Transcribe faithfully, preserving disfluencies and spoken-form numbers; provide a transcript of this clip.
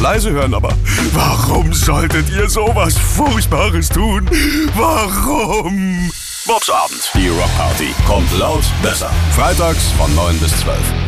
leise hören, aber warum solltet ihr sowas Furchtbares tun? Warum? Bobs Abend, die Rockparty. Kommt laut besser. Freitags von neun bis zwölf.